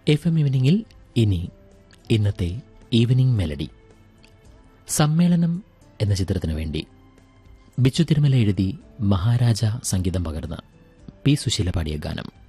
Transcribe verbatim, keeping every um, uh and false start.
F M ഈവനിങ്ങിൽ ഇനി ഇന്നത്തെ evening melody. സമ്മേളനം എന്ന ചിത്രത്തിനു വേണ്ടി ബിച്ചു തിരുമല എഴുതി മഹാരാജ സംഗീതം പകർന്ന് പി സുശീല പാടിയ ഗാനം.